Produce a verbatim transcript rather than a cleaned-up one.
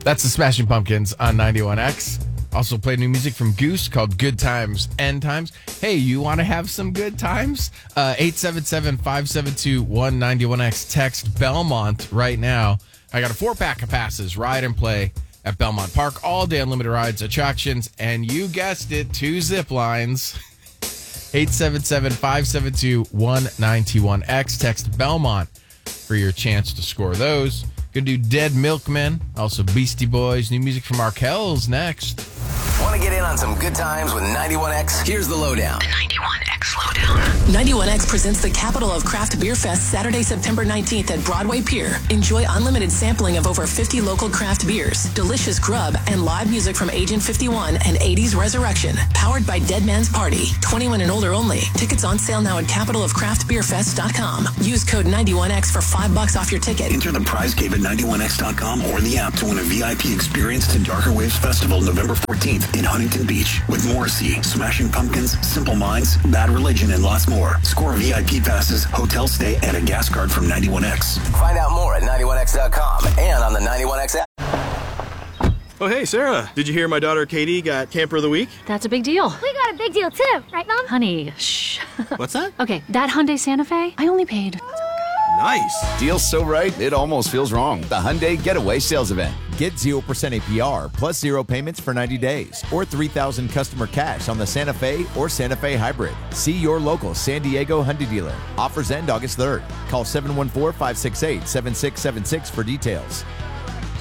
That's the Smashing Pumpkins on ninety-one X. Also played new music from Goose called Good Times, End Times. Hey, you want to have some good times? Uh, eight seven seven, five seven two, one nine one X. Text Belmont right now. I got a four-pack of passes, ride and play at Belmont Park. All day unlimited rides, attractions, and you guessed it, two zip lines. eight seven seven, five seven two, one nine one X. Text Belmont for your chance to score those. Gonna do Dead Milkmen, also Beastie Boys. New music from Arkells next. Want to get in on some good times with ninety-one X? Here's the lowdown. The ninety-one X Lowdown. ninety-one X presents the Capital of Craft Beer Fest Saturday, September nineteenth at Broadway Pier. Enjoy unlimited sampling of over fifty local craft beers, delicious grub, and live music from Agent fifty-one and eighties Resurrection. Powered by Dead Man's Party. twenty-one and older only. Tickets on sale now at capital of craft beer fest dot com. Use code ninety-one X for five bucks off your ticket. Enter the prize cave at ninety-one X dot com or in the app to win a V I P experience to Darker Waves Festival November fourteenth in Huntington Beach with Morrissey, Smashing Pumpkins, Simple Minds, Bad Religion, and lots more. Score V I P passes, hotel stay, and a gas card from ninety-one X. Find out more at ninety-one X dot com and on the ninety-one X app. Oh, hey, Sarah. Did you hear my daughter Katie got Camper of the Week? That's a big deal. We got a big deal too, right, Mom? Honey, shh. What's that? Okay, that Hyundai Santa Fe, I only paid. Nice. Deal's so right, it almost feels wrong. The Hyundai Getaway Sales Event. Get zero percent A P R plus zero payments for ninety days or three thousand customer cash on the Santa Fe or Santa Fe Hybrid. See your local San Diego Hyundai dealer. Offers end August third. Call seven one four, five six eight, seven six seven six for details.